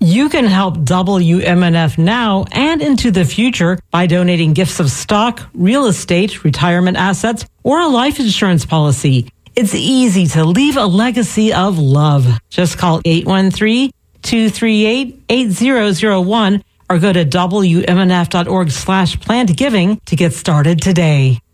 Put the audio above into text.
You can help WMNF now and into the future by donating gifts of stock, real estate, retirement assets, or a life insurance policy. It's easy to leave a legacy of love. Just call 813-238-8001 or go to WMNF.org/plannedgiving to get started today.